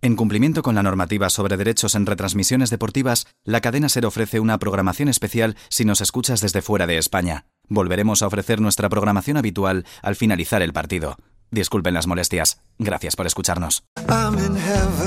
En cumplimiento con la normativa sobre derechos en retransmisiones deportivas, la cadena SER ofrece una programación especial si nos escuchas desde fuera de España. Volveremos a ofrecer nuestra programación habitual al finalizar el partido. Disculpen las molestias. Gracias por escucharnos.